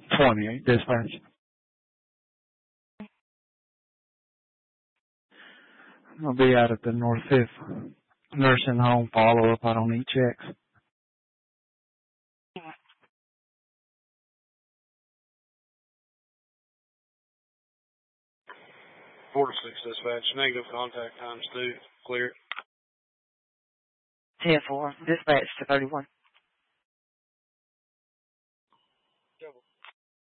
28 dispatch. I'll be out at the North Fifth nursing home. Follow up. I don't need checks. Four to 6 dispatch. Negative contact times 2. Clear. 10-4. Dispatch to 31.